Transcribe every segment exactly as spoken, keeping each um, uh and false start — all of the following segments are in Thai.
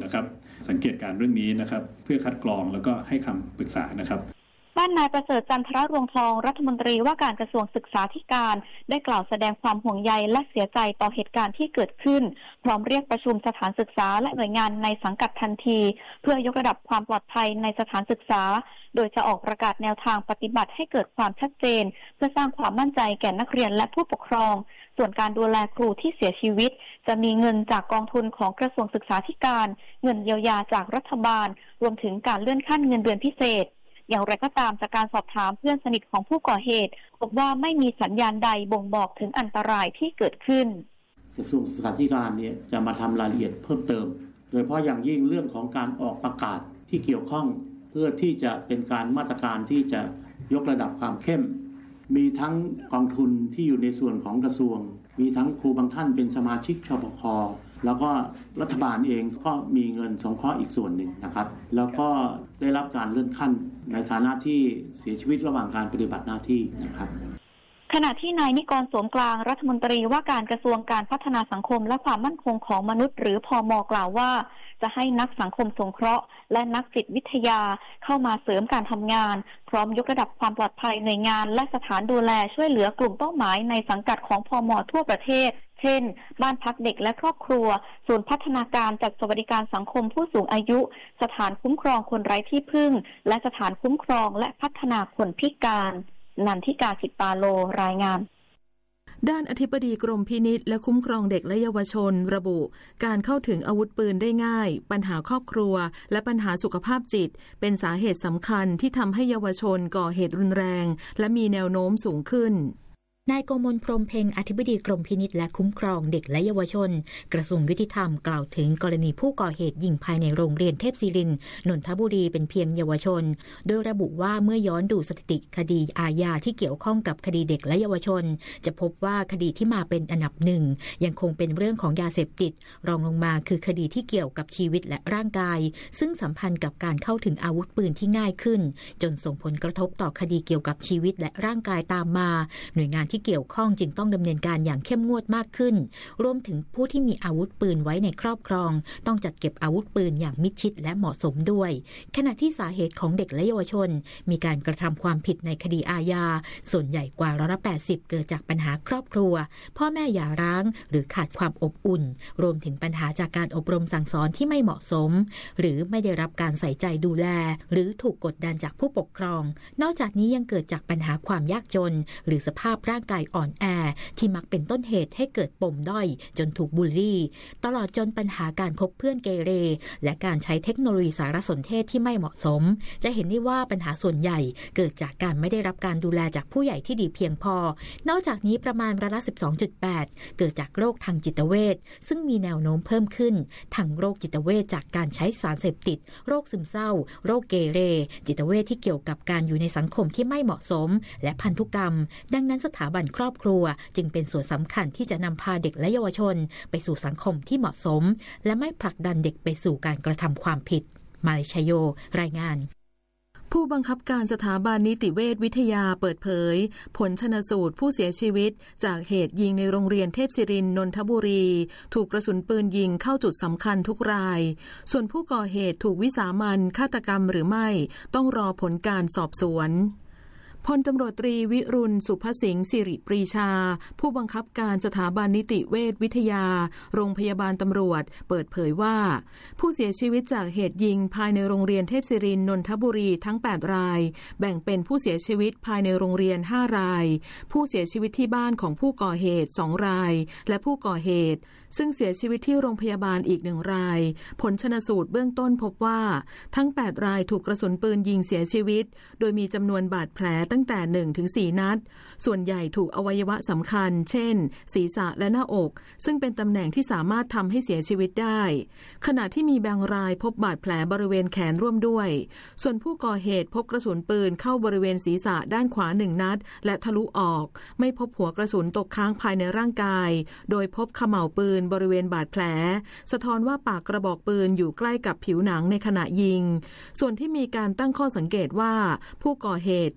นะครับสังเกตการเรื่องนี้นะครับเพื่อคัดกรองแล้วก็ให้คำปรึกษานะครับด้านนายประเสริฐจันทรรวงทองรัฐมนตรีว่าการกระทรวงศึกษาธิการได้กล่าวแสดงความห่วงใยและเสียใจต่อเหตุการณ์ที่เกิดขึ้นพร้อมเรียกประชุมสถานศึกษาและหน่วยงานในสังกัดทันทีเพื่อยกระดับความปลอดภัยในสถานศึกษาโดยจะออกประกาศแนวทางปฏิบัติให้เกิดความชัดเจนเพื่อสร้างความมั่นใจแก่นักเรียนและผู้ปกครองส่วนการดูแลครูที่เสียชีวิตจะมีเงินจากกองทุนของกระทรวงศึกษาธิการเงินเยียวยาจากรัฐบาลรวมถึงการเลื่อนขั้นเงินเดือนพิเศษอย่างไรก็ตามจากการสอบถามเพื่อนสนิทของผู้ก่อเหตุพบว่าไม่มีสัญญาณใดบ่งบอกถึงอันตรายที่เกิดขึ้นกระทรวงศึกษาธิการเนี่ยจะมาทำรายละเอียดเพิ่มเติมโดยเฉพาะอย่างยิ่งเรื่องของการออกประกาศที่เกี่ยวข้องเพื่อที่จะเป็นการมาตรการที่จะยกระดับความเข้มมีทั้งกองทุนที่อยู่ในส่วนของกระทรวงมีทั้งครูบางท่านเป็นสมาชิกชปค.แล้วก็รัฐบาลเองก็มีเงินสงเคราะห์อีกส่วนหนึ่งนะครับแล้วก็ได้รับการเลื่อนขั้นในฐานะที่เสียชีวิตระหว่างการปฏิบัติหน้าที่นะครับขณะที่นายนิกร โสมกลางรัฐมนตรีว่าการกระทรวงการพัฒนาสังคมและความมั่นคงของมนุษย์หรือพม.กล่าวว่าจะให้นักสังคมสงเคราะห์และนักจิตวิทยาเข้ามาเสริมการทำงานพร้อมยกระดับความปลอดภัยหน่วยงานและสถานดูแลช่วยเหลือกลุ่มเป้าหมายในสังกัดของพม.ทั่วประเทศเช่นบ้านพักเด็กและครอบครัวศูนย์พัฒนาการจัดสวัสดิการสังคมผู้สูงอายุสถานคุ้มครองคนไร้ที่พึ่งและสถานคุ้มครองและพัฒนาคนพิการนันทิกา สิปาโลรายงานด้านอธิบดีกรมพินิจและคุ้มครองเด็กและเยาวชนระบุการเข้าถึงอาวุธปืนได้ง่ายปัญหาครอบครัวและปัญหาสุขภาพจิตเป็นสาเหตุสำคัญที่ทำให้เยาวชนก่อเหตุรุนแรงและมีแนวโน้มสูงขึ้นนายโกมลพรหมเพ็งอธิบดีกรมพินิจและคุ้มครองเด็กและเยาวชนกระทรวงยุติธรรมกล่าวถึงกรณีผู้ก่อเหตุยิงภายในโรงเรียนเทพศิรินทร์นนทบุรีเป็นเพียงเยาวชนโดยระบุว่าเมื่อย้อนดูสถิติคดีอาญาที่เกี่ยวข้องกับคดีเด็กและเยาวชนจะพบว่าคดีที่มาเป็นอันดับหนึ่งยังคงเป็นเรื่องของยาเสพติดรองลงมาคือคดีที่เกี่ยวกับชีวิตและร่างกายซึ่งสัมพันธ์กับการเข้าถึงอาวุธปืนที่ง่ายขึ้นจนส่งผลกระทบต่อคดีเกี่ยวกับชีวิตและร่างกายตามมาหน่วยงานที่เกี่ยวข้องจึงต้องดำเนินการอย่างเข้มงวดมากขึ้นรวมถึงผู้ที่มีอาวุธปืนไว้ในครอบครองต้องจัดเก็บอาวุธปืนอย่างมิดชิดและเหมาะสมด้วยขณะที่สาเหตุของเด็กและเยาวชนมีการกระทำความผิดในคดีอาญาส่วนใหญ่กว่าร้อยละแปดสิบเกิดจากปัญหาครอบครัวพ่อแม่หย่าร้างหรือขาดความอบอุ่นรวมถึงปัญหาจากการอบรมสั่งสอนที่ไม่เหมาะสมหรือไม่ได้รับการใส่ใจดูแลหรือถูกกดดันจากผู้ปกครองนอกจากนี้ยังเกิดจากปัญหาความยากจนหรือสภาพร่างกายอ่อนแอที่มักเป็นต้นเหตุให้เกิดปมด้อยจนถูกบูลลี่ตลอดจนปัญหาการคบเพื่อนเกเรและการใช้เทคโนโลยีสารสนเทศที่ไม่เหมาะสมจะเห็นได้ว่าปัญหาส่วนใหญ่เกิดจากการไม่ได้รับการดูแลจากผู้ใหญ่ที่ดีเพียงพอนอกจากนี้ประมาณร้อยละ สิบสองจุดแปด เกิดจากโรคทางจิตเวชซึ่งมีแนวโน้มเพิ่มขึ้นทั้งโรคจิตเวชจากการใช้สารเสพติดโรคซึมเศร้าโรคเกเรจิตเวชที่เกี่ยวกับการอยู่ในสังคมที่ไม่เหมาะสมและพันธุกรรมดังนั้นสถาบันครอบครัวจึงเป็นส่วนสำคัญที่จะนำพาเด็กและเยาวชนไปสู่สังคมที่เหมาะสมและไม่ผลักดันเด็กไปสู่การกระทำความผิดมาเลชโยรายงานผู้บังคับการสถาบันนิติเวชวิทยาเปิดเผยผลชันสูตรผู้เสียชีวิตจากเหตุยิงในโรงเรียนเทพศิรินทร์นนทบุรีถูกกระสุนปืนยิงเข้าจุดสำคัญทุกรายส่วนผู้ก่อเหตุถูกวิสามัญฆาตกรรมหรือไม่ต้องรอผลการสอบสวนพลตำรวจตรีวิรุณสุภสิงห์สิริปรีชาผู้บังคับการสถาบันนิติเวชวิทยาโรงพยาบาลตำรวจเปิดเผยว่าผู้เสียชีวิตจากเหตุยิงภายในโรงเรียนเทพศิรินทร์นนทบุรีทั้งแปดรายแบ่งเป็นผู้เสียชีวิตภายในโรงเรียนห้ารายผู้เสียชีวิตที่บ้านของผู้ก่อเหตุสองรายและผู้ก่อเหตุซึ่งเสียชีวิตที่โรงพยาบาลอีกหนึ่งรายผลชันสูตรเบื้องต้นพบว่าทั้งแปดรายถูกกระสุนปืนยิงเสียชีวิตโดยมีจำนวนบาดแผลตั้งแต่ หนึ่งถึงสี่ นัดส่วนใหญ่ถูกอวัยวะสำคัญเช่นศีรษะและหน้าอกซึ่งเป็นตำแหน่งที่สามารถทำให้เสียชีวิตได้ขณะที่มีบางรายพบบาดแผลบริเวณแขนร่วมด้วยส่วนผู้ก่อเหตุพบกระสุนปืนเข้าบริเวณศีรษะด้านขวาหนึ่งนัดและทะลุออกไม่พบหัวกระสุนตกค้างภายในร่างกายโดยพบเขม่าปืนบริเวณบาดแผลสะท้อนว่าปากกระบอกปืนอยู่ใกล้กับผิวหนังในขณะยิงส่วนที่มีการตั้งข้อสังเกตว่าผู้ก่อเหตุถูกวิสา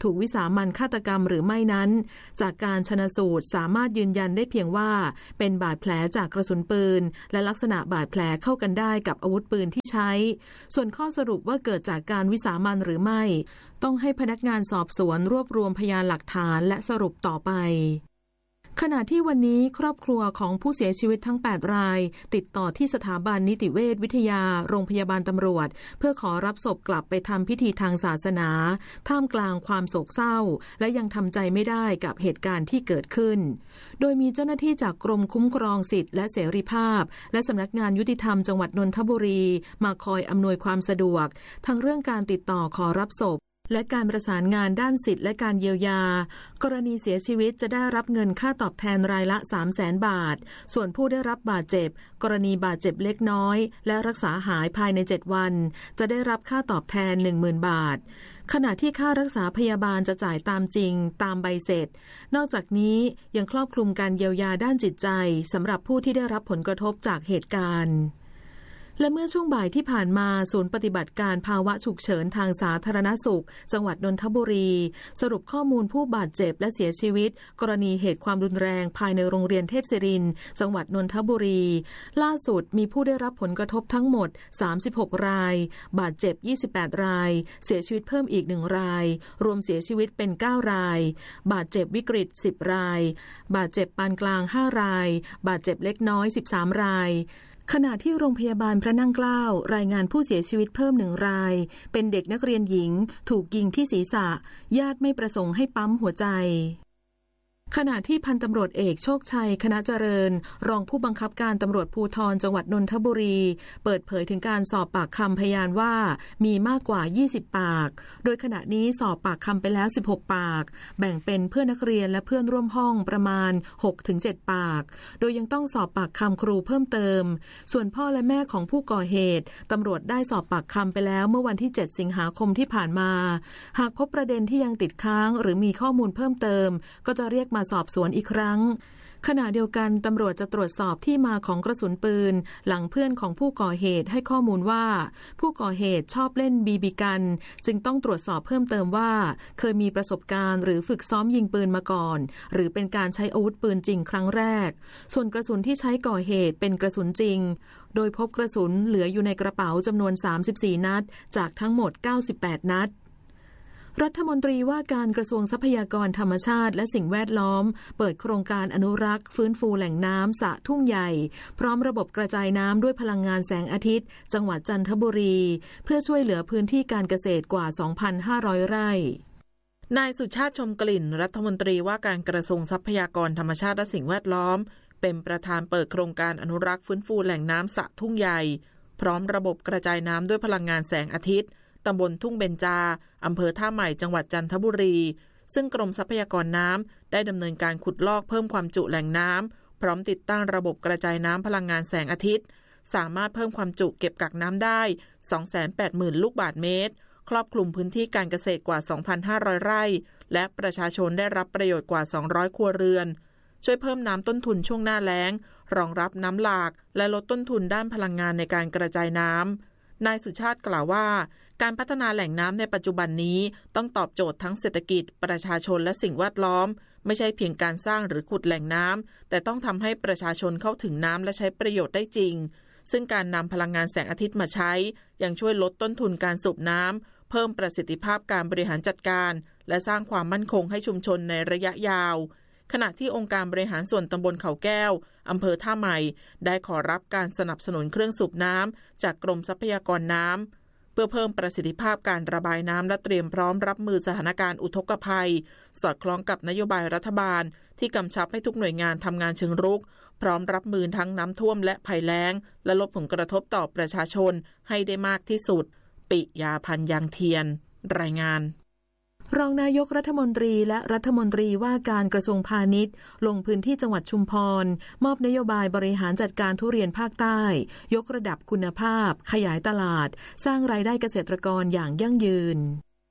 ามัญฆาตกรรมหรือไม่นั้นจากการชันสูตรสามารถยืนยันได้เพียงว่าเป็นบาดแผลจากกระสุนปืนและลักษณะบาดแผลเข้ากันได้กับอาวุธปืนที่ใช้ส่วนข้อสรุปว่าเกิดจากการวิสามัญหรือไม่ต้องให้พนักงานสอบสวนรวบรวมพยานหลักฐานและสรุปต่อไปขณะที่วันนี้ครอบครัวของผู้เสียชีวิตทั้งแปดรายติดต่อที่สถาบันนิติเวชวิทยาโรงพยาบาลตำรวจเพื่อขอรับศพกลับไปทำพิธีทางศาสนาท่ามกลางความโศกเศร้าและยังทำใจไม่ได้กับเหตุการณ์ที่เกิดขึ้นโดยมีเจ้าหน้าที่จากกรมคุ้มครองสิทธิและเสรีภาพและสำนักงานยุติธรรมจังหวัดนนทบุรีมาคอยอำนวยความสะดวกทั้งเรื่องการติดต่อขอรับศพและการประสานงานด้านสิทธิและการเยียวยากรณีเสียชีวิตจะได้รับเงินค่าตอบแทนรายละ สามแสน บาทส่วนผู้ได้รับบาดเจ็บกรณีบาดเจ็บเล็กน้อยและรักษาหายภายในเจ็ดวันจะได้รับค่าตอบแทน หนึ่งหมื่น บาทขณะที่ค่ารักษาพยาบาลจะจ่ายตามจริงตามใบเสร็จนอกจากนี้ยังครอบคลุมการเยียวยาด้านจิตใจสำหรับผู้ที่ได้รับผลกระทบจากเหตุการณ์และเมื่อช่วงบ่ายที่ผ่านมาศูนย์ปฏิบัติการภาวะฉุกเฉินทางสาธารณสุขจังหวัดนนทบุรีสรุปข้อมูลผู้บาดเจ็บและเสียชีวิตกรณีเหตุความรุนแรงภายในโรงเรียนเทพศิรินทร์จังหวัดนนทบุรีล่าสุดมีผู้ได้รับผลกระทบทั้งหมดสามสิบหกรายบาดเจ็บยี่สิบแปดรายเสียชีวิตเพิ่มอีกหนึ่งรายรวมเสียชีวิตเป็นเก้ารายบาดเจ็บวิกฤตสิบรายบาดเจ็บปานกลางห้ารายบาดเจ็บเล็กน้อยสิบสามรายขณะที่โรงพยาบาลพระนั่งเกล้ารายงานผู้เสียชีวิตเพิ่มหนึ่งรายเป็นเด็กนักเรียนหญิงถูกยิงที่ศีรษะญาติไม่ประสงค์ให้ปั๊มหัวใจขณะที่พันตำรวจเอกโชคชัยคณะเจริญรองผู้บังคับการตำรวจภูธรจังหวัดนนทบุรีเปิดเผยถึงการสอบปากคำพยานว่ามีมากกว่ายี่สิบปากโดยขณะนี้สอบปากคำไปแล้วสิบหกปากแบ่งเป็นเพื่อนนักเรียนและเพื่อนร่วมห้องประมาณ หกถึงเจ็ด ปากโดยยังต้องสอบปากคำครูเพิ่มเติมส่วนพ่อและแม่ของผู้ก่อเหตุตำรวจได้สอบปากคำไปแล้วเมื่อวันที่เจ็ดสิงหาคมที่ผ่านมาหากพบประเด็นที่ยังติดค้างหรือมีข้อมูลเพิ่มเติมก็จะเรียกมาสอบสวนอีกครั้งขณะเดียวกันตำรวจจะตรวจสอบที่มาของกระสุนปืนหลังเพื่อนของผู้ก่อเหตุให้ข้อมูลว่าผู้ก่อเหตุชอบเล่นบีบีกันจึงต้องตรวจสอบเพิ่มเติมว่าเคยมีประสบการณ์หรือฝึกซ้อมยิงปืนมาก่อนหรือเป็นการใช้อาวุธปืนจริงครั้งแรกส่วนกระสุนที่ใช้ก่อเหตุเป็นกระสุนจริงโดยพบกระสุนเหลืออยู่ในกระเป๋าจำนวนสามสิบสี่นัดจากทั้งหมดเก้าสิบแปดนัดรัฐมนตรีว่าการกระทรวงทรัพยากรธรรมชาติและสิ่งแวดล้อมเปิดโครงการอนุรักษ์ฟื้นฟูแหล่งน้ำสระทุ่งใหญ่พร้อมระบบกระจายน้ำด้วยพลังงานแสงอาทิตย์จังหวัดจันทบุรีเพื่อช่วยเหลือพื้นที่การเกษตรกว่า สองพันห้าร้อย ไร่นายสุชาติชมกลิ่นรัฐมนตรีว่าการกระทรวงทรัพยากรธรรมชาติและสิ่งแวดล้อมเป็นประธานเปิดโครงการอนุรักษ์ฟื้นฟูแหล่งน้ำสระทุ่งใหญ่พร้อมระบบกระจายน้ำด้วยพลังงานแสงอาทิตย์ตำบลทุ่งเบญจาอำเภอท่าใหม่จังหวัดจันทบุรีซึ่งกรมทรัพยากรน้ำได้ดำเนินการขุดลอกเพิ่มความจุแหล่งน้ำพร้อมติดตั้งระบบกระจายน้ำพลังงานแสงอาทิตย์สามารถเพิ่มความจุเก็บกักน้ำได้ สองแสนแปดหมื่น ลูกบาศก์เมตรครอบคลุมพื้นที่การเกษตรกว่า สองพันห้าร้อย ไร่และประชาชนได้รับประโยชน์กว่า สองร้อย ครัวเรือนช่วยเพิ่มน้ำต้นทุนช่วงหน้าแล้งรองรับน้ำหลากและลดต้นทุนด้านพลังงานในการกระจายน้ำนายสุชาติกล่าวว่าการพัฒนาแหล่งน้ำในปัจจุบันนี้ต้องตอบโจทย์ทั้งเศรษฐกิจประชาชนและสิ่งแวดล้อมไม่ใช่เพียงการสร้างหรือขุดแหล่งน้ำแต่ต้องทำให้ประชาชนเข้าถึงน้ำและใช้ประโยชน์ได้จริงซึ่งการนำพลังงานแสงอาทิตย์มาใช้ยังช่วยลดต้นทุนการสูบน้ำเพิ่มประสิทธิภาพการบริหารจัดการและสร้างความมั่นคงให้ชุมชนในระยะยาวขณะที่องค์การบริหารส่วนตำบลเขาแก้วอำเภอท่าใหม่ได้ขอรับการสนับสนุนเครื่องสูบน้ำจากกรมทรัพยากรน้ำเพื่อเพิ่มประสิทธิภาพการระบายน้ำและเตรียมพร้อมรับมือสถานการณ์อุทกภัยสอดคล้องกับนโยบายรัฐบาลที่กำชับให้ทุกหน่วยงานทำงานเชิงรุกพร้อมรับมือทั้งน้ำท่วมและภัยแล้งและลดผลกระทบต่อประชาชนให้ได้มากที่สุดปิยาพันธ์ยางเทียนรายงานรองนายกรัฐมนตรีและรัฐมนตรีว่าการกระทรวงพาณิชย์ลงพื้นที่จังหวัดชุมพรมอบนโยบายบริหารจัดการทุเรียนภาคใต้ยกระดับคุณภาพขยายตลาดสร้างรายได้เกษตรกรอย่างยั่งยืน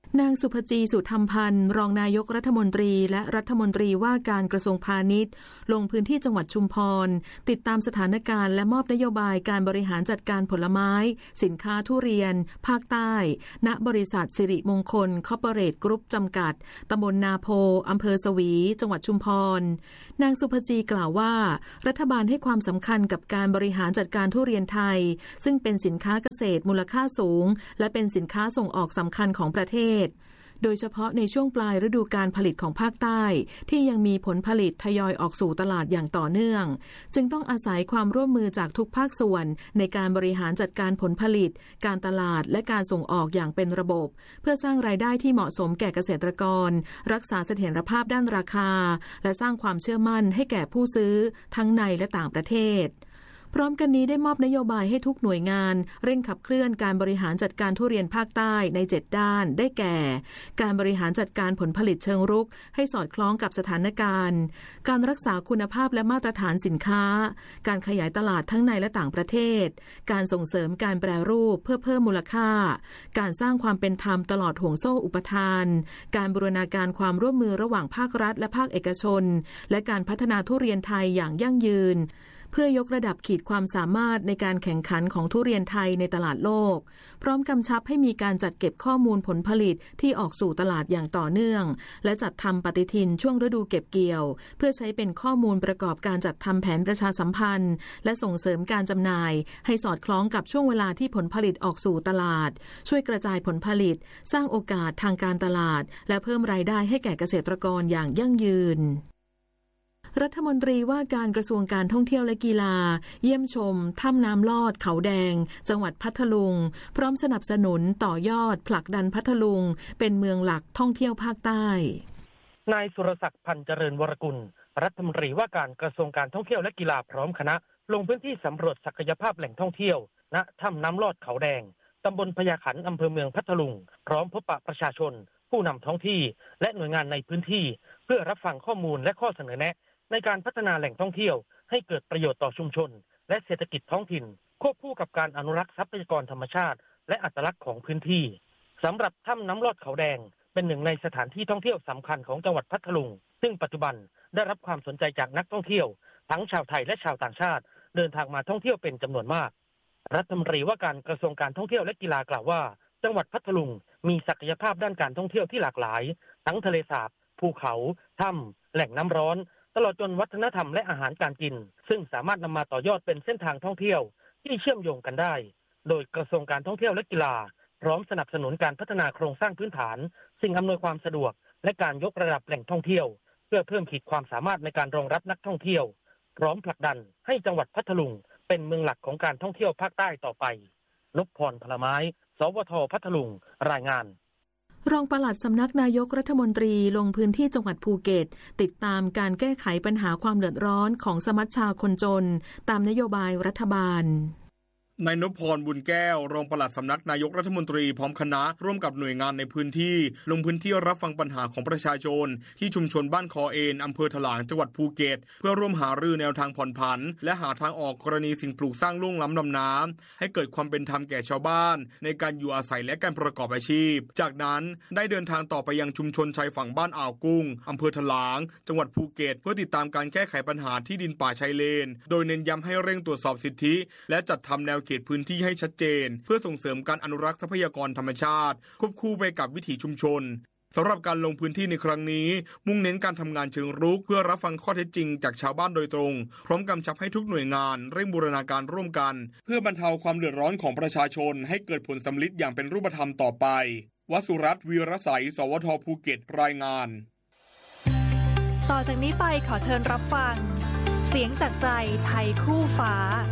นางสุภจีสุธรรมพันธ์รองนายกรัฐมนตรีและรัฐมนตรีว่าการกระทรวงพาณิชย์ลงพื้นที่จังหวัดชุมพรติดตามสถานการณ์และมอบนโยบายการบริหารจัดการผลไม้สินค้าทุเรียนภาคใต้ณบริษัทสิริมงคลคอร์ปอเรทกรุ๊ปจำกัดตำบลนาโพอำเภอสวีจังหวัดชุมพรนางสุภจีกล่าวว่ารัฐบาลให้ความสำคัญกับการบริหารจัดการทุเรียนไทยซึ่งเป็นสินค้าเกษตรมูลค่าสูงและเป็นสินค้าส่งออกสำคัญของประเทศโดยเฉพาะในช่วงปลายฤดูการผลิตของภาคใต้ที่ยังมีผลผลิตทยอยออกสู่ตลาดอย่างต่อเนื่องจึงต้องอาศัยความร่วมมือจากทุกภาคส่วนในการบริหารจัดการผลผลิตการตลาดและการส่งออกอย่างเป็นระบบเพื่อสร้างรายได้ที่เหมาะสมแก่เกษตรกรรักษาเสถียรภาพด้านราคาและสร้างความเชื่อมั่นให้แก่ผู้ซื้อทั้งในและต่างประเทศพร้อมกันนี้ได้มอบนโยบายให้ทุกหน่วยงานเร่งขับเคลื่อนการบริหารจัดการทุเรียนภาคใต้ในเจ็ดด้านได้แก่การบริหารจัดการผลผลิตเชิงรุกให้สอดคล้องกับสถานการณ์การรักษาคุณภาพและมาตรฐานสินค้าการขยายตลาดทั้งในและต่างประเทศการส่งเสริมการแปรรูปเพื่อเพิ่มมูลค่าการสร้างความเป็นธรรมตลอดห่วงโซ่อุปทานการบูรณาการความร่วมมือระหว่างภาครัฐและภาคเอกชนและการพัฒนาทุเรียนไทยอย่างยั่งยืนเพื่อยกระดับขีดความสามารถในการแข่งขันของทุเรียนไทยในตลาดโลกพร้อมกำชับให้มีการจัดเก็บข้อมูลผลผลิตที่ออกสู่ตลาดอย่างต่อเนื่องและจัดทำปฏิทินช่วงฤดูเก็บเกี่ยวเพื่อใช้เป็นข้อมูลประกอบการจัดทำแผนประชาสัมพันธ์และส่งเสริมการจำหน่ายให้สอดคล้องกับช่วงเวลาที่ผลผลิตออกสู่ตลาดช่วยกระจายผลผลิตสร้างโอกาสทางการตลาดและเพิ่มรายได้ให้แก่เกษตรกรอย่างยั่งยืนรัฐมนตรีว่าการกระทรวงการท่องเที่ยวและกีฬาเยี่ยมชมถ้ำน้ำลอดเขาแดงจังหวัดพัทลุงพร้อมสนับสนุนต่อยอดผลักดันพัทลุงเป็นเมืองหลักท่องเที่ยวภาคใต้นายสุรศักดิ์พันธ์เจริญวรกุลรัฐมนตรีว่าการกระทรวงการท่องเที่ยวและกีฬาพร้อมคณะลงพื้นที่สำรวจศักยภาพแหล่งท่องเที่ยวณถ้ำน้ำลอดเขาแดงตำบลพญาขันอำเภอเมืองพัทลุงพร้อมพบปะประชาชนผู้นำท้องที่และหน่วยงานในพื้นที่เพื่อรับฟังข้อมูลและข้อเสนอแนะในการพัฒนาแหล่งท่องเที่ยวให้เกิดประโยชน์ต่อชุมชนและเศรษฐกิจท้องถิ่นควบคู่กับการอนุรักษ์ทรัพยากรธรรมชาติและอัตลักษณ์ของพื้นที่สำหรับถ้ำน้ำลอดเขาแดงเป็นหนึ่งในสถานที่ท่องเที่ยวสำคัญของจังหวัดพัทลุงซึ่งปัจจุบันได้รับความสนใจจากนักท่องเที่ยวทั้งชาวไทยและชาวต่างชาติเดินทางมาท่องเที่ยวเป็นจำนวนมากรัฐมนตรีว่าการกระทรวงการท่องเที่ยวและกีฬากล่าวว่าจังหวัดพัทลุงมีศักยภาพด้านการท่องเที่ยวที่หลากหลายทั้งทะเลสาบภูเขาถ้ำแหล่งน้ำร้อนตลอดจนวัฒนธรรมและอาหารการกินซึ่งสามารถนำมาต่อยอดเป็นเส้นทางท่องเที่ยวที่เชื่อมโยงกันได้โดยกระทรวงการท่องเที่ยวและกีฬาพร้อมสนับสนุนการพัฒนาโครงสร้างพื้นฐานสิ่งอำนวยความสะดวกและการยกระดับแหล่งท่องเที่ยวเพื่อเพิ่มขีดความสามารถในการรองรับนักท่องเที่ยวพร้อมผลักดันให้จังหวัดพัทลุงเป็นเมืองหลักของการท่องเที่ยวภาคใต้ต่อไปนพพรพลไม้สวทพัทลุงรายงานรองปลัดสำนักนายกรัฐมนตรีลงพื้นที่จังหวัดภูเก็ตติดตามการแก้ไขปัญหาความเดือดร้อนของสมัชชาคนจนตามนโยบายรัฐบาลนายนพพรบุญแก้วรองปลัดสำนักนายกรัฐมนตรีพร้อมคณะร่วมกับหน่วยงานในพื้นที่ลงพื้นที่รับฟังปัญหาของประชาชนที่ชุมชนบ้านคอเอนอำเภอถลางจังหวัดภูเก็ตเพื่อร่วมหารือแนวทางผ่อนผันและหาทางออกกรณีสิ่งปลูกสร้างลุ่งล้ำลำน้ำให้เกิดความเป็นธรรมแก่ชาวบ้านในการอยู่อาศัยและการประกอบอาชีพจากนั้นได้เดินทางต่อไปยังชุมชนชายฝั่งบ้านอ่าวกุ้งอำเภอถลางจังหวัดภูเก็ตเพื่อติดตามการแก้ไขปัญหาที่ดินป่าชายเลนโดยเน้นย้ำให้เร่งตรวจสอบสิทธิและจัดทำแนวเขตพื้นที่ให้ชัดเจนเพื่อส่งเสริมการอนุรักษ์ทรัพยากรธรรมชาติควบคู่ไปกับวิถีชุมชนสำหรับการลงพื้นที่ในครั้งนี้มุ่งเน้นการทำงานเชิงรุกเพื่อรับฟังข้อเท็จจริงจากชาวบ้านโดยตรงพร้อมกำชับให้ทุกหน่วยงานเร่งบูรณาการร่วมกันเพื่อบรรเทาความเดือดร้อนของประชาชนให้เกิดผลสำลิดอย่างเป็นรูปธรรมต่อไปวสุรัตน์ วีรใสสวทภูเก็ตรายงานต่อจากนี้ไปขอเชิญรับฟังเสียงจากใจไทยคู่ฟ้า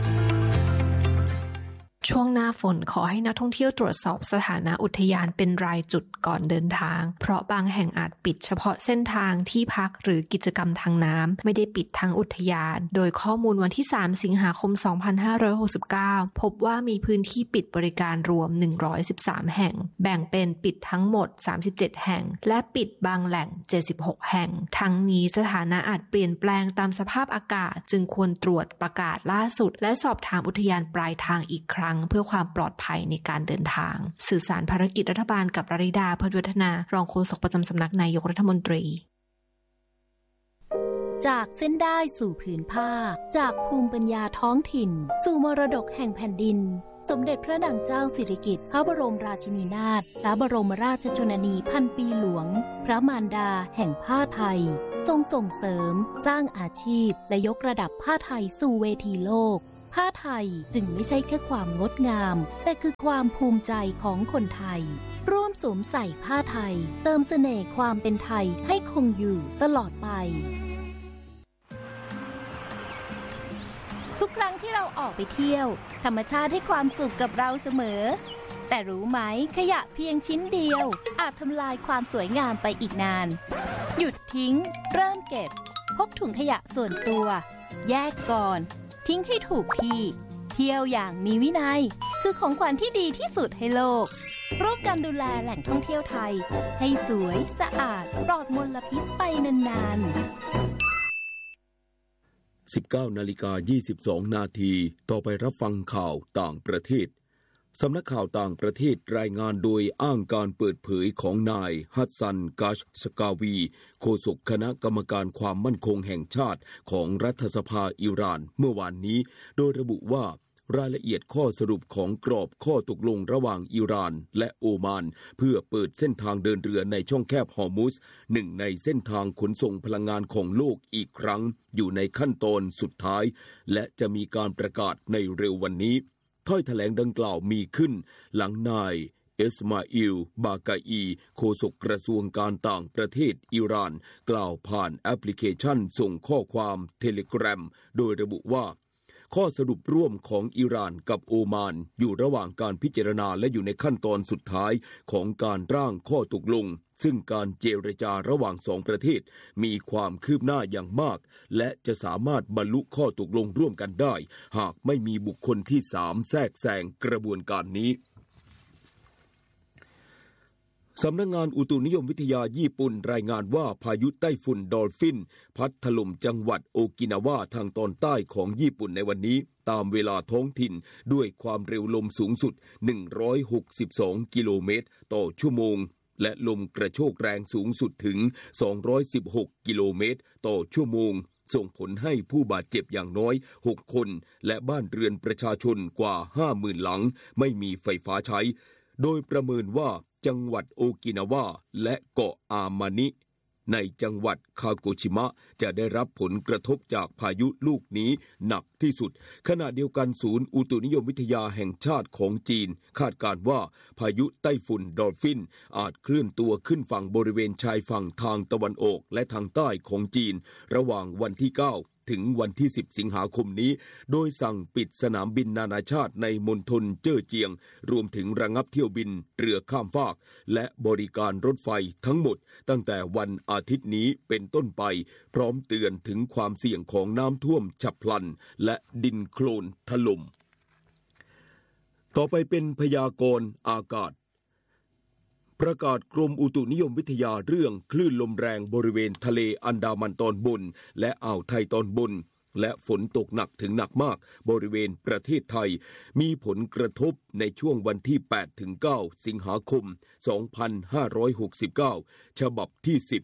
ช่วงหน้าฝนขอให้นักท่องเที่ยวตรวจสอบสถานะอุทยานเป็นรายจุดก่อนเดินทางเพราะบางแห่งอาจปิดเฉพาะเส้นทางที่พักหรือกิจกรรมทางน้ำไม่ได้ปิดทั้งอุทยานโดยข้อมูลวันที่สามสิงหาคมสองพันห้าร้อยหกสิบเก้าพบว่ามีพื้นที่ปิดบริการรวมหนึ่งร้อยสิบสามแห่งแบ่งเป็นปิดทั้งหมดสามสิบเจ็ดแห่งและปิดบางแหล่งเจ็ดสิบหกแห่งทั้งนี้สถานะอาจเปลี่ยนแปลงตามสภาพอากาศจึงควรตรวจประกาศล่าสุดและสอบถามอุทยานปลายทางอีกครั้งเพื่อความปลอดภัยในการเดินทางสื่อสารภารกิจรัฐบาลกับราริดา เพิร์ทวัฒนารองโฆษกประจำสำนักนายกรัฐมนตรีจากเส้นได้สู่ผืนผ้าจากภูมิปัญญาท้องถิ่นสู่มรดกแห่งแผ่นดินสมเด็จพระนางเจ้าสิริกิติ์พระบรมราชินีนาถพระบรมราชชนนีพันปีหลวงพระมารดาแห่งผ้าไทยทรงส่งเสริมสร้างอาชีพและยกระดับผ้าไทยสู่เวทีโลกผ้าไทยจึงไม่ใช่แค่ความงดงามแต่คือความภูมิใจของคนไทยร่วมสวมใส่ผ้าไทยเติมเสน่ห์ความเป็นไทยให้คงอยู่ตลอดไปทุกครั้งที่เราออกไปเที่ยวธรรมชาติให้ความสุขกับเราเสมอแต่รู้ไหมขยะเพียงชิ้นเดียวอาจทำลายความสวยงามไปอีกนานหยุดทิ้งเริ่มเก็บพกถุงขยะส่วนตัวแยกก่อนทิ้งให้ถูกที่เที่ยวอย่างมีวินัยคือของขวัญที่ดีที่สุดให้โลกร่วมกันดูแลแหล่งท่องเที่ยวไทยให้สวยสะอาดปลอดมลพิษไปนานๆสิบเก้านาฬิกายี่สิบสองนาทีต่อไปรับฟังข่าวต่างประเทศสำนักข่าวต่างประเทศรายงานโดยอ้างการเปิดเผยของนายฮัสซันกาชสกาวีโฆษกคณะกรรมการความมั่นคงแห่งชาติของรัฐสภาอิหร่านเมื่อวานนี้โดยระบุว่ารายละเอียดข้อสรุปของกรอบข้อตกลงระหว่างอิหร่านและโอมานเพื่อเปิดเส้นทางเดินเรือในช่องแคบฮอร์มุซหนึ่งในเส้นทางขนส่งพลังงานของโลกอีกครั้งอยู่ในขั้นตอนสุดท้ายและจะมีการประกาศในเร็ววันนี้ถ้อยแถลงดังกล่าวมีขึ้นหลังนายเอสมาอิลบากาอีโฆษกกระทรวงการต่างประเทศอิหร่านกล่าวผ่านแอปพลิเคชันส่งข้อความเทเลแกรมโดยระบุว่าข้อสรุปร่วมของอิหร่านกับโอมานอยู่ระหว่างการพิจารณาและอยู่ในขั้นตอนสุดท้ายของการร่างข้อตกลงซึ่งการเจรจาระหว่างสองประเทศมีความคืบหน้าอย่างมากและจะสามารถบรรลุข้อตกลงร่วมกันได้หากไม่มีบุคคลที่สามแทรกแซงกระบวนการนี้สำนักงานอุตุนิยมวิทยาญี่ปุ่นรายงานว่าพายุไต้ฝุ่นดอลฟินพัดถล่มจังหวัดโอกินาวาทางตอนใต้ของญี่ปุ่นในวันนี้ตามเวลาท้องถิ่นด้วยความเร็วลมสูงสุดหนึ่งร้อยหกสิบสองกิโลเมตรต่อชั่วโมงและลมกระโชกแรงสูงสุดถึงสองร้อยสิบหกกิโลเมตรต่อชั่วโมงส่งผลให้ผู้บาดเจ็บอย่างน้อยหกคนและบ้านเรือนประชาชนกว่า ห้าหมื่น หลังไม่มีไฟฟ้าใช้โดยประเมินว่าจังหวัดโอกินาวาและเกาะอามานิในจังหวัดคาโกชิมะจะได้รับผลกระทบจากพายุลูกนี้หนักที่สุดขณะเดียวกันศูนย์อุตุนิยมวิทยาแห่งชาติของจีนคาดการณ์ว่าพายุไต้ฝุ่นดอลฟินอาจเคลื่อนตัวขึ้นฝั่งบริเวณชายฝั่งทางตะวันออกและทางใต้ของจีนระหว่างวันที่เก้าถึงวันที่สิบสิงหาคมนี้โดยสั่งปิดสนามบินนานาชาติในมณฑลเจ้อเจียงรวมถึงระงับเที่ยวบินเรือข้ามฟากและบริการรถไฟทั้งหมดตั้งแต่วันอาทิตย์นี้เป็นต้นไปพร้อมเตือนถึงความเสี่ยงของน้ำท่วมฉับพลันและดินโคลนถล่มต่อไปเป็นพยากรณ์อากาศประกาศกรมอุตุนิยมวิทยาเรื่องคลื่นลมแรงบริเวณทะเลอันดามันตอนบนและอ่าวไทยตอนบนและฝนตกหนักถึงหนักมากบริเวณประเทศไทยมีผลกระทบในช่วงวันที่แปดถึงเก้าสิงหาคมสองพันห้าร้อยหกสิบเก้าฉบับที่สิบ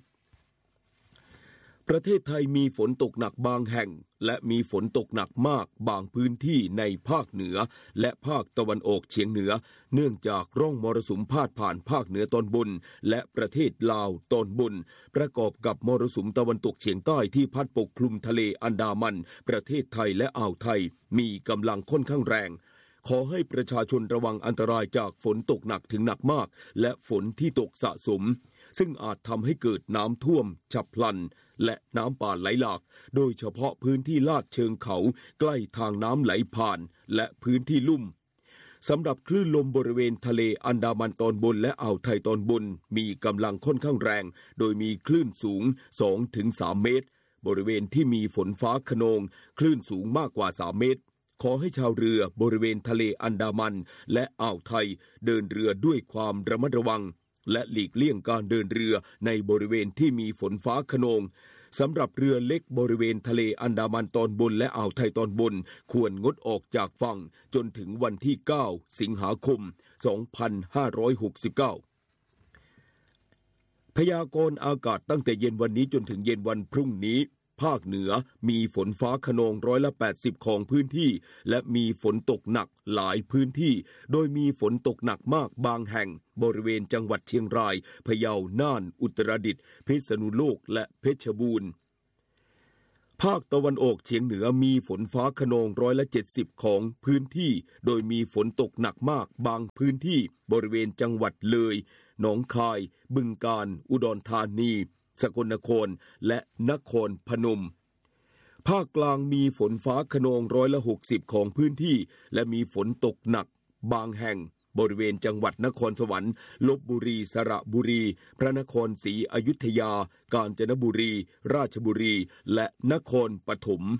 ประเทศไทยมีฝนตกหนักบางแห่งและมีฝนตกหนักมากบางพื้นที่ในภาคเหนือและภาคตะวันออกเฉียงเหนือเนื่องจากร่องมรสุมพาดผ่านภาคเหนือตอนบนและประเทศลาวตอนบนประกอบกับมรสุมตะวันตกเฉียงใต้ที่พัดปกคลุมทะเลอันดามันประเทศไทยและอ่าวไทยมีกำลังค่อนข้างแรงขอให้ประชาชนระวังอันตรายจากฝนตกหนักถึงหนักมากและฝนที่ตกสะสมซึ่งอาจทำให้เกิดน้ำท่วมฉับพลันและน้ำป่าไหลหลากโดยเฉพาะพื้นที่ลาดเชิงเขาใกล้ทางน้ำไหลผ่านและพื้นที่ลุ่มสำหรับคลื่นลมบริเวณทะเลอันดามันตอนบนและอ่าวไทยตอนบนมีกำลังค่อนข้างแรงโดยมีคลื่นสูง สองถึงสาม เมตรบริเวณที่มีฝนฟ้าคะนองคลื่นสูงมากกว่าสามเมตรขอให้ชาวเรือบริเวณทะเลอันดามันและอ่าวไทยเดินเรือด้วยความระมัดระวังและหลีกเลี่ยงการเดินเรือในบริเวณที่มีฝนฟ้าคะนองสำหรับเรือเล็กบริเวณทะเลอันดามันตอนบนและอ่าวไทยตอนบนควรงดออกจากฝั่งจนถึงวันที่เก้าสิงหาคมสองพันห้าร้อยหกสิบเก้าพยากรณ์อากาศตั้งแต่เย็นวันนี้จนถึงเย็นวันพรุ่งนี้ภาคเหนือมีฝนฟ้าคะนองร้อยละแปดสิบของพื้นที่และมีฝนตกหนักหลายพื้นที่โดยมีฝนตกหนักมากบางแห่งบริเวณจังหวัดเชียงรายพะเยาน่านอุตรดิตถ์พิษณุโลกและเพชรบูรณ์ภาคตะวันออกเฉียงเหนือมีฝนฟ้าคะนองร้อยละเจ็ดสิบของพื้นที่โดยมีฝนตกหนักมากบางพื้นที่บริเวณจังหวัดเลยหนองคายบึงกาฬอุดรธานีสกลนครและนครพนมภาคกลางมีฝนฟ้าคะนองร้อยละหกสิบของพื้นที่และมีฝนตกหนักบางแห่งบริเวณจังหวัดนครสวรรค์ลพบุรีสระบุรีพระนครศรีอยุธยากาญจนบุรีราชบุรีและนครปฐม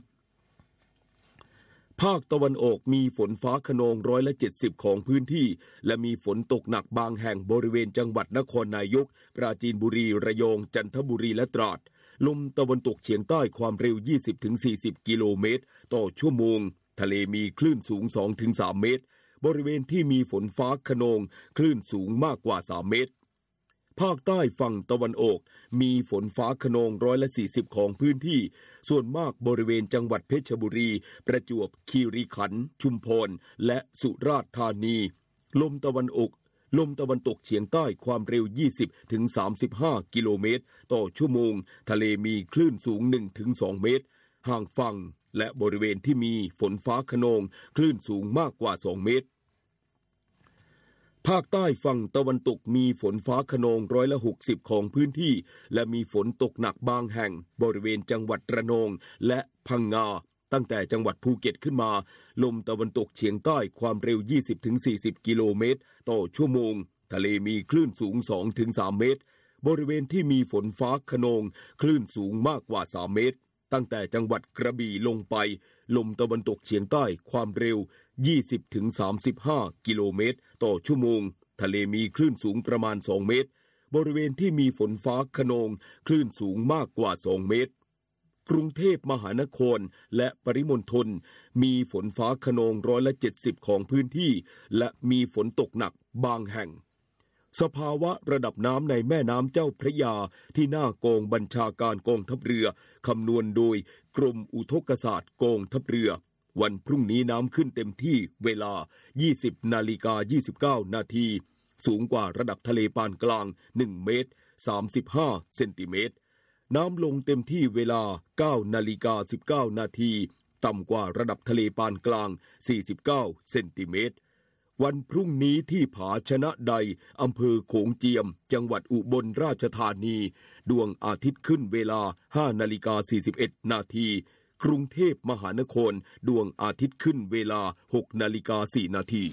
ภาคตะวันออกมีฝนฟ้าคะนองร้อยละเจ็ดสิบของพื้นที่และมีฝนตกหนักบางแห่งบริเวณจังหวัดนครนายกปราจีนบุรีระยองจันทบุรีและตราดลมตะวันตกเฉียงใต้ความเร็ว ยี่สิบถึงสี่สิบ กิโลเมตรต่อชั่วโมงทะเลมีคลื่นสูง สองถึงสาม เมตรบริเวณที่มีฝนฟ้าคะนองคลื่นสูงมากกว่าสามเมตรภาคใต้ฝั่งตะวันออกมีฝนฟ้าคะนองร้อยละสี่สิบของพื้นที่ส่วนมากบริเวณจังหวัดเพชรบุรีประจวบคีรีขันธ์ชุมพรและสุราษฎร์ธานีลมตะวันออกลมตะวันตกเฉียงใต้ความเร็ว ยี่สิบถึงสามสิบห้า กิโลเมตรต่อชั่วโมงทะเลมีคลื่นสูง หนึ่งถึงสอง เมตรห่างฝั่งและบริเวณที่มีฝนฟ้าคะนองคลื่นสูงมากกว่าสองเมตรภาคใต้ฝั่งตะวันตกมีฝนฟ้าคะนองร้อยละหกสิบของพื้นที่และมีฝนตกหนักบางแห่งบริเวณจังหวัดระนองและพังงาตั้งแต่จังหวัดภูเก็ตขึ้นมาลมตะวันตกเฉียงใต้ความเร็ว ยี่สิบถึงสี่สิบ กิโลเมตรต่อชั่วโมงทะเลมีคลื่นสูง สองถึงสาม เมตรบริเวณที่มีฝนฟ้าคะนองคลื่นสูงมากกว่าสามเมตรตั้งแต่จังหวัดกระบี่ลงไปลมตะวันตกเฉียงใต้ความเร็ว ยี่สิบถึงสามสิบห้า กิโลเมตรต่อชั่วโมงทะเลมีคลื่นสูงประมาณสองเมตรบริเวณที่มีฝนฟ้าคะนองคลื่นสูงมากกว่าสองเมตรกรุงเทพมหานครและปริมณฑลมีฝนฟ้าคะนองร้อยละเจ็ดสิบของพื้นที่และมีฝนตกหนักบางแห่งสภาวะระดับน้ำในแม่น้ำเจ้าพระยาที่หน้ากองบัญชาการกองทัพเรือคำนวณโดยกรมอุทกศาสตร์กองทัพเรือวันพรุ่งนี้น้ำขึ้นเต็มที่เวลา ยี่สิบนาฬิกายี่สิบเก้า นาทีสูงกว่าระดับทะเลปานกลางหนึ่งเมตรสามสิบห้าเซนติเมตรน้ำลงเต็มที่เวลา เก้านาฬิกาสิบเก้า นาทีต่ำกว่าระดับทะเลปานกลางสี่สิบเก้าเซนติเมตรวันพรุ่งนี้ที่ผาชนะใดอำเภอโขงเจียมจังหวัดอุบลราชธานีดวงอาทิตย์ขึ้นเวลา ห้านาฬิกาสี่สิบเอ็ด นาทีกรุงเทพมหานครดวงอาทิตย์ขึ้นเวลา หกนาฬิกาสี่นาที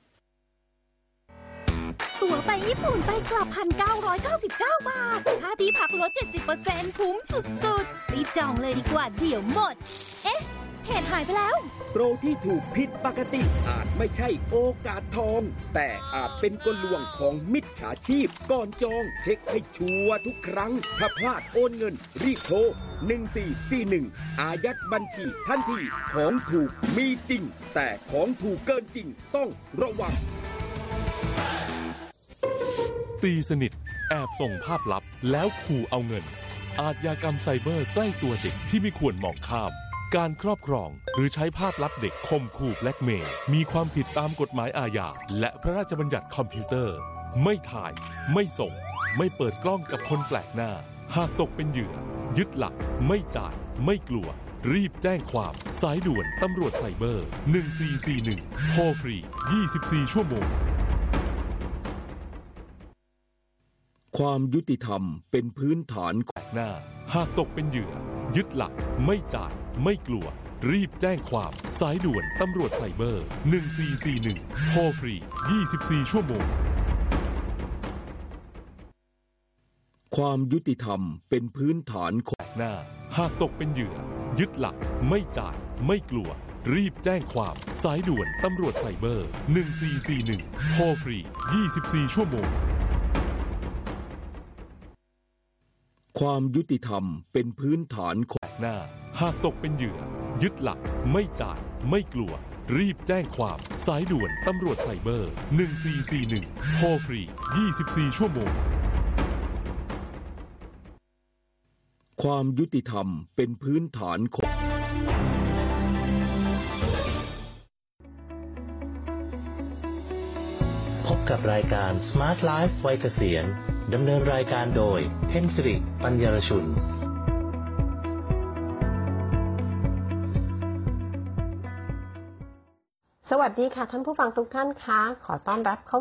ตั๋วไปญี่ปุ่นไปกลับ หนึ่งพันเก้าร้อยเก้าสิบเก้า บาทค่าที่พักลด เจ็ดสิบเปอร์เซ็นต์ คุ้มสุดๆรีบจองเลยดีกว่าเดี๋ยวหมดเอ๊ะเพจหายไปแล้วโปรที่ถูกผิดปกติอาจไม่ใช่โอกาสทองแต่อาจเป็นกลลวงของมิจฉาชีพก่อนจองเช็คให้ชัวร์ทุกครั้งถ้าพลาดโอนเงินรีบโทรหนึ่งสี่สี่หนึ่งอายัดบัญชีทันทีของถูกมีจริงแต่ของถูกเกินจริงต้องระวังตีสนิทแอบส่งภาพลับแล้วขู่เอาเงินอาชญากรรมไซเบอร์ใกล้ตัวเด็กที่ไม่ควรมองข้ามการครอบครองหรือใช้ภาพลับเด็กข่มขู่แบล็กเมย์มีความผิดตามกฎหมายอาญาและพระราชบัญญัติคอมพิวเตอร์ไม่ถ่ายไม่ส่งไม่เปิดกล้องกับคนแปลกหน้าหากตกเป็นเหยื่อยึดหลักไม่จ่ายไม่กลัวรีบแจ้งความสายด่วนตำรวจไซเบอร์หนึ่งสี่สี่หนึ่งโทรฟรียี่สิบสี่ชั่วโมงความยุติธรรมเป็นพื้นฐานของหน้าหากตกเป็นเหยื่อยึดหลักไม่จ่ายไม่กลัวรีบแจ้งความสายด่วนตำรวจไซเบอร์หนึ่งสี่สี่หนึ่งโทรฟรียี่สิบสี่ชั่วโมงความยุติธรรมเป็นพื้นฐานของหน้าหากตกเป็นเหยื่อยึดหลักไม่จ่ายไม่กลัวรีบแจ้งความสายด่วนตำรวจไซเบอร์หนึ่งสี่สี่หนึ่งโทรฟรียี่สิบสี่ชั่วโมงความยุติธรรมเป็นพื้นฐานของหน้าหากตกเป็นเหยื่อยึดหลักไม่จ่ายไม่กลัวรีบแจ้งความสายด่วนตำรวจไซเบอร์หนึ่งสี่สี่หนึ่งโทรฟรียี่สิบสี่ชั่วโมงความยุติธรรมเป็นพื้นฐานของพบกับรายการ Smart Life วัยเกษียณดำเนินรายการโดยเพ็ญสิริปัญญารชุนสวัสดีค่ะท่านผู้ฟังทุกท่านคะขอต้อนรับเข้า